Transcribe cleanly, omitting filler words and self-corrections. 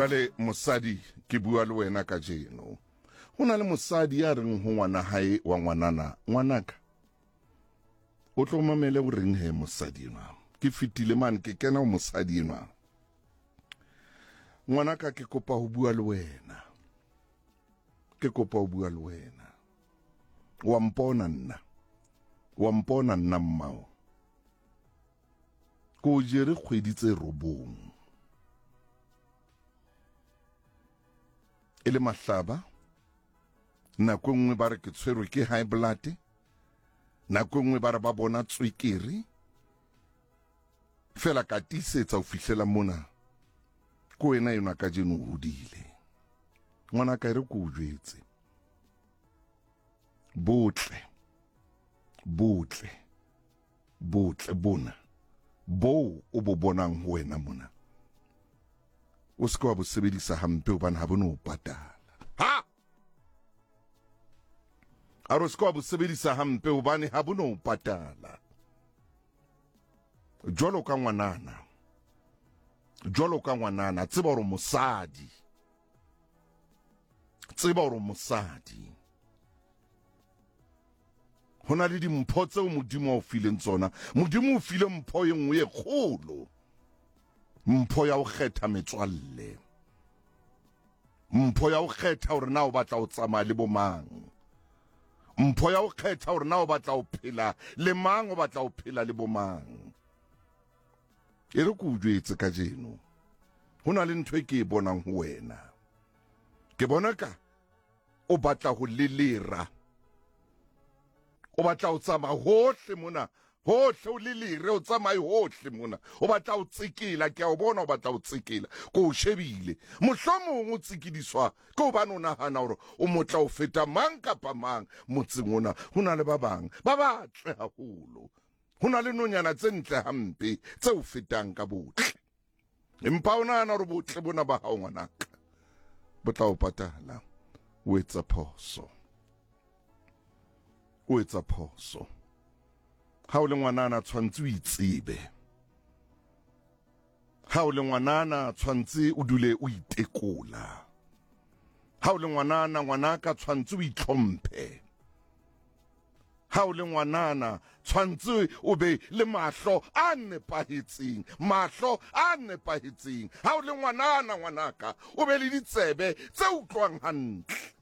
Jwale mosadi ke bua le wena ka jeno. Hona le mosadi ya reng ho ngwana hae wa ngwanana, ngwanaka. O tlo mamele o reng he mosadi enwa. Ke fitile man ke kena o mosadi enwa. Ngwanaka ke kopa ho bua le wena. Ke kopa ho bua le wena. Wa mpona nna mmao. Ko jere kgwedi tse robong. Ele mahlaba. Nako nngwe ba re ke tshwerwe ke high blood. Nako nngwe ba re ba bona tswekere. Fela ka tisetsa ho fihlela mona. Ko wena yona ka jeno o hodile. Ngwana ka re ko o jwetse. Botle bona. Bo o bo bonang ho wena mona. O se ka wa bo sebedisa hampe hobane ha bona o patala. Ha! Aro se ka wa bo sebedisa hampe hobane ha bona o patala. Jwalo ka ngwanana, tseba hore mosadi. Hona le dimpho tseo Modimo o fileng tsona. Modimo o file mpho e nngwe e kgolo. Mpho ya ho kgetha metswalle. Mpho ya ho kgetha hore na o batla ho tsamaya le bomang. Mpho ya ho kgetha hore na o batla ho phela le mang, o batla ho phela le bomang. E re ko o jwetse ka jeno. Hona le ntho e ke e bonang ho wena. Ke bona ka o batla ho lelera. O batla ho tsamaya hohle mona. Hohle o lelere o tsamaye hohle mona. O batla ho tsekela, ke a o bona o batla ho tsekela. Ko o shebile. Mohlomong o tsekidiswa ke hobane o nahana hore o motla ho feta mang kapa mang motseng ona. Hona le ba bang ba batle haholo. Hona le nonyana tse ntle hampe tse o fetang ka botle. Empa o nahana hore botle bona ba hao ngwanaka bo tla o patala. O etsa phoso. Ha o le ngwanana tshwantse o itsebe. Ha o le ngwanana tshwantse o dule o itekola. Ha o le ngwanana, ngwanaka tshwantse o itlhomphe. Ha o le ngwanana tshwantse o be le mahlo a nepahetseng. Ha o le ngwanana, ngwanaka o be le ditsebe tse utlwang hantle.